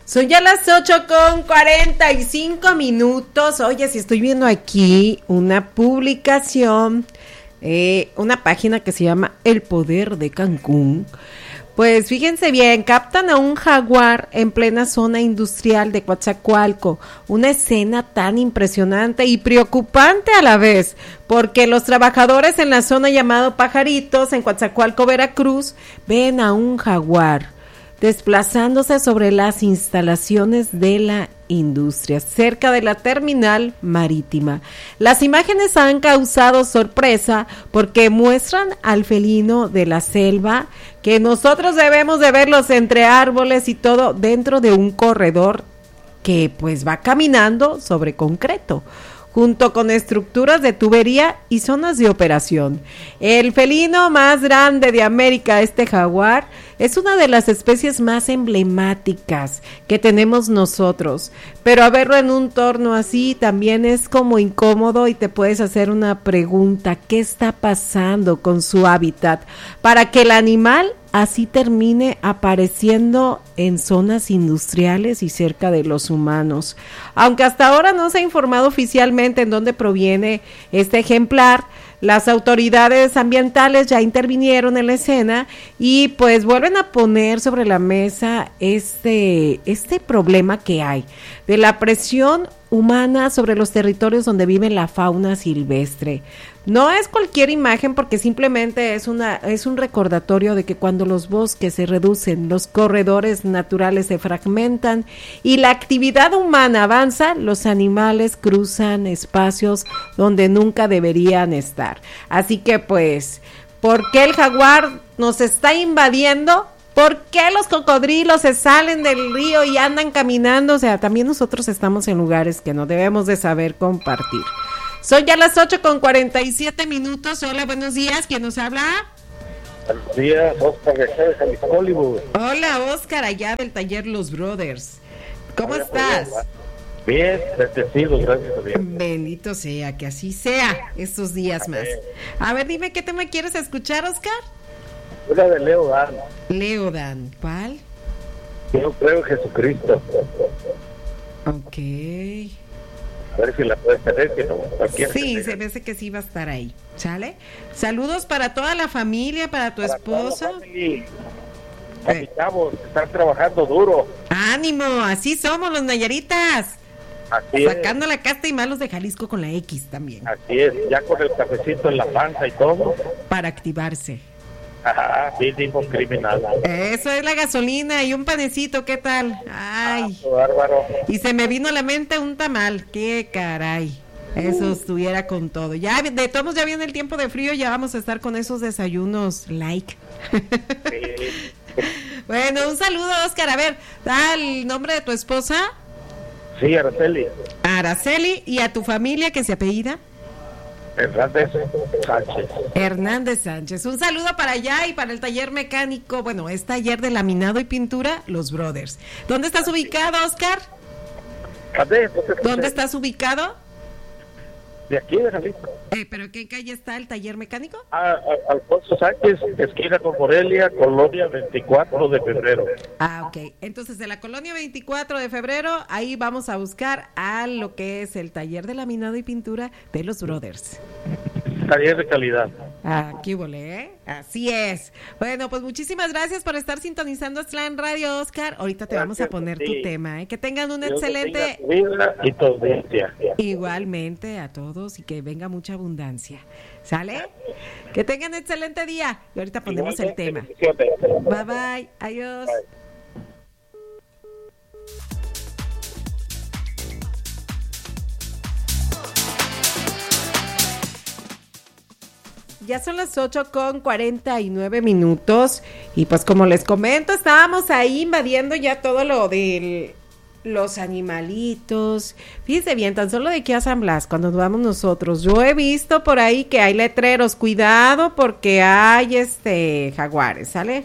Son ya las 8:45. Oye, si estoy viendo aquí una publicación, una página que se llama El Poder de Cancún. Pues fíjense bien, captan a un jaguar en plena zona industrial de Coatzacoalco. Una escena tan impresionante y preocupante a la vez, porque los trabajadores en la zona llamado Pajaritos, en Coatzacoalco, Veracruz, ven a un jaguar desplazándose sobre las instalaciones de la industria, cerca de la terminal marítima. Las imágenes han causado sorpresa porque muestran al felino de la selva, que nosotros debemos de verlos entre árboles y todo, dentro de un corredor que pues va caminando sobre concreto, junto con estructuras de tubería y zonas de operación. El felino más grande de América, este jaguar, es una de las especies más emblemáticas que tenemos nosotros, pero a verlo en un entorno así también es como incómodo y te puedes hacer una pregunta: ¿qué está pasando con su hábitat para que el animal así termine apareciendo en zonas industriales y cerca de los humanos? Aunque hasta ahora no se ha informado oficialmente en dónde proviene este ejemplar, las autoridades ambientales ya intervinieron en la escena y pues vuelven a poner sobre la mesa este problema que hay de la presión humana sobre los territorios donde vive la fauna silvestre. No es cualquier imagen, porque simplemente es un recordatorio de que cuando los bosques se reducen, los corredores naturales se fragmentan y la actividad humana avanza, los animales cruzan espacios donde nunca deberían estar. Así que pues, ¿por qué el jaguar nos está invadiendo? ¿Por qué los cocodrilos se salen del río y andan caminando? O sea, también nosotros estamos en lugares que no debemos de saber compartir. Son ya las 8:47. Hola, buenos días. ¿Quién nos habla? Buenos días, Oscar de Hollywood. Hola, Oscar, allá del taller Los Brothers. ¿Cómo estás? Bien, bendecido, gracias a Dios. Bendito sea, que así sea estos días más. A ver, dime, ¿qué tema quieres escuchar, Oscar? Una de Leo Dan. Leo Dan, ¿cuál? Yo creo en Jesucristo. Ok. A ver si la puedes tener, que no. Sí, se me hace que sí va a estar ahí. ¿Sale? Saludos para toda la familia, para tu esposa. A mis chavos, están trabajando duro. ¡Ánimo! Así somos los nayaritas. Así sacando la casta y malos de Jalisco con la X también. Así es, ya con el cafecito en la panza y todo. Para activarse. Ajá, sí, tipo criminal. Eso es la gasolina y un panecito, ¿qué tal? Ay, bárbaro. Y se me vino a la mente un tamal, qué caray. Eso estuviera con todo. Ya de todos ya viene el tiempo de frío, ya vamos a estar con esos desayunos like. Sí. Bueno, un saludo, Oscar. A ver, da el nombre de tu esposa. Sí, Araceli. Araceli, y a tu familia, que se apellida Hernández Sánchez. Hernández Sánchez. Un saludo para allá y para el taller mecánico. Bueno, es taller de laminado y pintura, Los Brothers. ¿Dónde estás ubicado, Oscar? ¿Dónde estás ubicado? De aquí, de Jalisco. ¿Pero qué calle está el taller mecánico? Alfonso Sánchez, esquina con Morelia, colonia 24 de febrero. Ok. Entonces, de la colonia 24 de febrero, ahí vamos a buscar a lo que es el taller de laminado y pintura de Los Brothers. Taller de calidad. Aquí volé, ¿eh? Así es. Bueno, pues muchísimas gracias por estar sintonizando Aztlán Radio, Oscar. Ahorita te vamos a poner tu tema, ¿eh? Que tengan un excelente... vida y tu audiencia. Igualmente a todos y que venga mucha abundancia. ¿Sale? Que tengan excelente día. Y ahorita ponemos el tema. Bye, bye. Adiós. Bye. Ya son las 8:49 y pues como les comento, estábamos ahí invadiendo ya todo lo de los animalitos. Fíjense bien, tan solo de aquí a San Blas, cuando vamos nosotros, yo he visto por ahí que hay letreros, cuidado porque hay jaguares, ¿sale?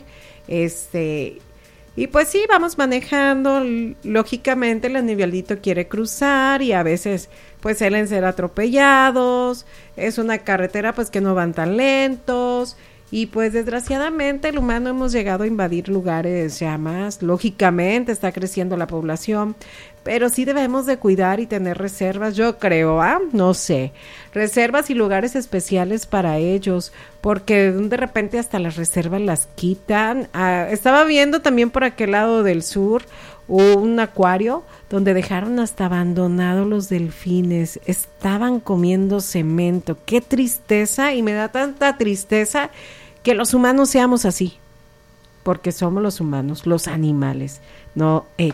Y pues sí, vamos manejando, lógicamente el animalito quiere cruzar y a veces pues suelen ser atropellados, es una carretera pues que no van tan lentos Y pues desgraciadamente el humano hemos llegado a invadir lugares ya más, lógicamente está creciendo la población, pero sí debemos de cuidar y tener reservas, yo creo, no sé, reservas y lugares especiales para ellos, porque de repente hasta las reservas las quitan. Estaba viendo también por aquel lado del sur un acuario donde dejaron hasta abandonados los delfines, estaban comiendo cemento, qué tristeza, y me da tanta tristeza que los humanos seamos así, porque somos los humanos, los animales, no ellos.